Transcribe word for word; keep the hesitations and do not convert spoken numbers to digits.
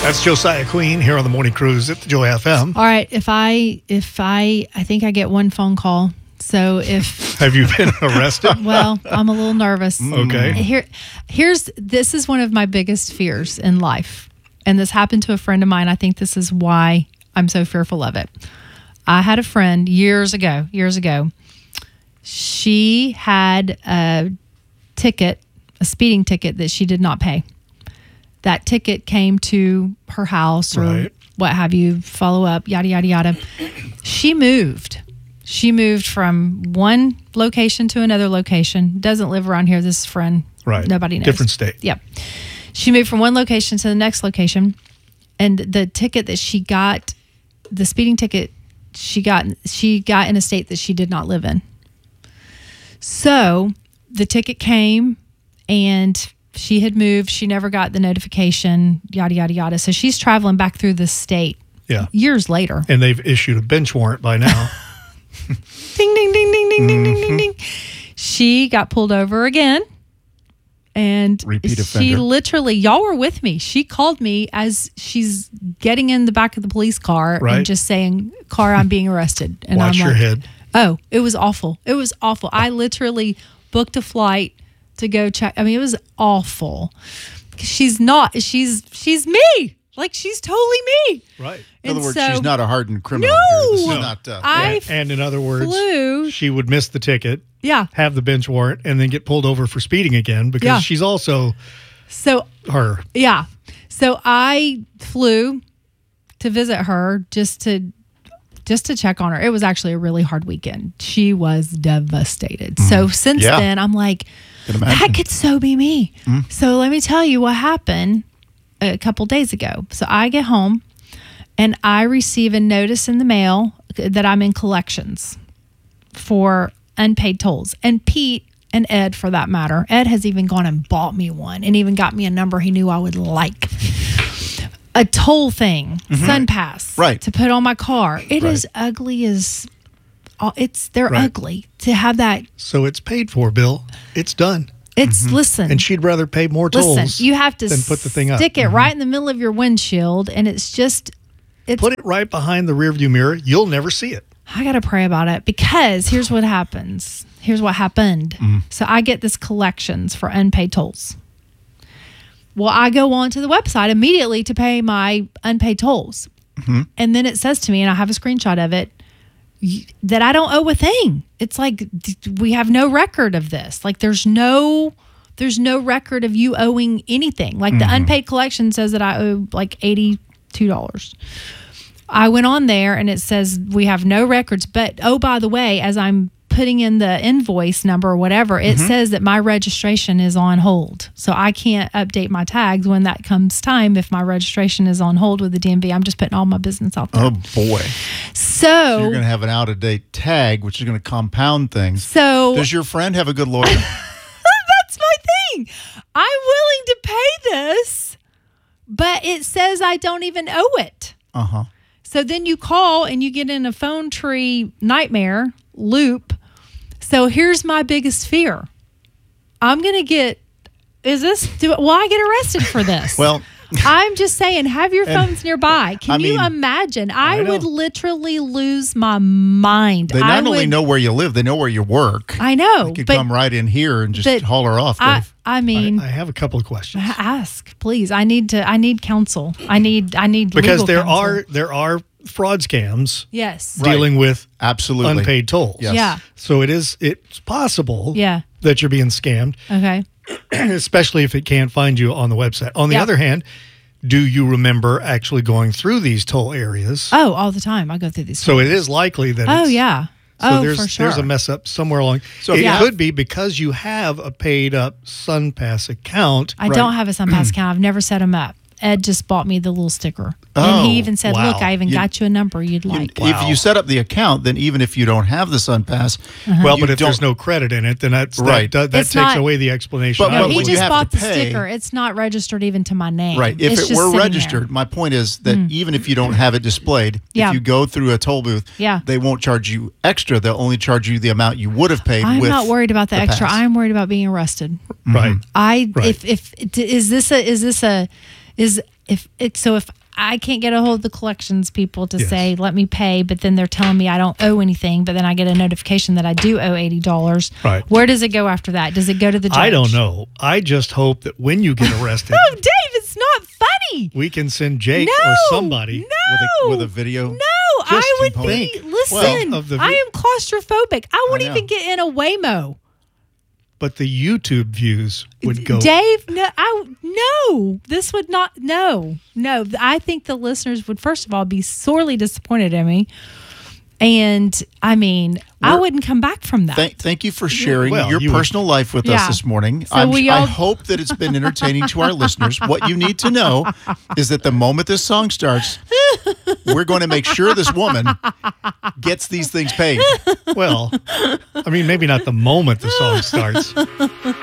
That's Josiah Queen here on the Morning Cruise at the Joy F M. All right, if I, if I, I think I get one phone call. So if Have you been arrested? well, I'm a little nervous. Okay. Here, here's this is one of my biggest fears in life, and this happened to a friend of mine. I think this is why I'm so fearful of it. I had a friend years ago. Years ago, she had a ticket, a speeding ticket that she did not pay. That ticket came to her house or Right. what have you, follow up, yada, yada, yada. She moved. She moved from one location to another location. Doesn't live around here. This is a friend. Right. Nobody knows. Different state. Yep. She moved from one location to the next location. And the ticket that she got, the speeding ticket she got, she got in a state that she did not live in. So the ticket came and she had moved. She never got the notification, yada, yada, yada. So she's traveling back through the state Yeah. years later. And they've issued a bench warrant by now. Ding, ding, ding, ding, ding, ding, ding, ding, ding. She got pulled over again. And Repeat she offender. literally, y'all were with me. She called me as she's getting in the back of the police car Right. and just saying, "Car, I'm being arrested." And Watch I'm your like, head. Oh, it was awful. It was awful. I literally booked a flight to go check. I mean, it was awful. She's not. She's she's me. Like she's totally me. Right. In other And words, so- she's not a hardened criminal. No! Here. This is No. not. Uh, I Yeah. And in other words, flew. she would miss the ticket, Yeah. have the bench warrant, and then get pulled over for speeding again because Yeah. she's also So her. yeah. So I flew to visit her just to just to check on her. It was actually a really hard weekend. She was devastated. So since Yeah. then, I'm like, Can imagine. that could so be me. So let me tell you what happened a couple days ago. So I get home and I receive a notice in the mail that I'm in collections for unpaid tolls. And Pete and Ed, for that matter, Ed has even gone and bought me one and even got me a number he knew I would like. A toll thing, Sun Pass, Right. to put on my car. It Right. is ugly as it's. They're Right. ugly to have that. So it's paid for, Bill. It's done. It's listen. And she'd rather pay more tolls Listen, you have to than put the thing up. stick it right in the middle of your windshield, and it's just, it's. Put it right behind the rearview mirror. You'll never see it. I got to pray about it because here's what happens. Here's what happened. So I get this collections for unpaid tolls. Well, I go onto the website immediately to pay my unpaid tolls. And then it says to me, and I have a screenshot of it, y- that I don't owe a thing. It's like d- we have no record of this. Like there's no there's no record of you owing anything. Like the unpaid collection says that I owe like eighty-two dollars. I went on there and it says we have no records, but oh, by the way, as I'm putting in the invoice number or whatever, it says that my registration is on hold. So I can't update my tags when that comes time. If my registration is on hold with the D M V, I'm just putting all my business out there. oh boy, So, you're going to have an out of date tag, which is going to compound things. so Does your friend have a good lawyer? that's my thing. I'm willing to pay this, but it says I don't even owe it. Uh huh. So then you call and you get in a phone tree nightmare loop. So here's my biggest fear. I'm going to get, is this, do, will I get arrested for this? Well, I'm just saying, have your phones nearby. Can I you mean- imagine? I, I know. would literally lose my mind. they I not only would- know where you live, they know where you work. I know, They could but come right in here and just but haul her off, I, Dave. I mean, I, I have a couple of questions. ask, please. I need to, I need counsel. I need, I need Because legal there counsel. are there are fraud scams Yes. Right. dealing with Absolutely. unpaid tolls. Yes. Yeah. So it is it's possible Yeah. that you're being scammed, Okay. especially if it can't find you on the website. On the Yeah. other hand, do you remember actually going through these toll areas? Oh, all the time. I go through these. So it is likely that Oh it's, yeah. So oh, there's for sure. there's a mess up somewhere along. So So if it you could be because you have a paid up SunPass account. I don't have a SunPass account. I've never set them up. Ed just bought me the little sticker. Oh, and he even said, wow. look, I even You- got you a number you'd like. Wow. If you set up the account, then even if you don't have the SunPass, Well, you but if there's don't- no credit in it, then that's, Right. that, that, that It's takes not- away the explanation. But- I no, but was he when you just have bought to the pay- sticker. It's not registered even to my name. Right. If It's it just were sitting registered, there. my point is that even if you don't have it displayed, Yeah. if you go through a toll booth, Yeah. they won't charge you extra. They'll only charge you the amount you would have paid I'm with not worried about the, the extra. pass. I'm worried about being arrested. right. I Right. if if is this a is this a is if it so if I can't get a hold of the collections people to Yes. say let me pay, but then they're telling me I don't owe anything, but then I get a notification that I do owe eighty dollars. Right. Where does it go after that? Does it go to the judge? I don't know. I just hope that when you get arrested, No, Dave, it's not funny. we can send Jake No, or somebody. no, With a, with a video. No, Just I would think, be. Listen, well, of the vi- I am claustrophobic. I wouldn't know. even get in a Waymo. But the YouTube views would go. Dave, no, I no. This would not. No, no. I think the listeners would first of all be sorely disappointed in me, and I mean, I We're- wouldn't come back from that. Thank, thank you for sharing Well, your you would- personal life with us Yeah. this morning. So I'm, we I all- hope that it's been entertaining to our listeners. What you need to know is that the moment this song starts, we're going to make sure this woman gets these things paid. Well, I mean, maybe not the moment the song starts.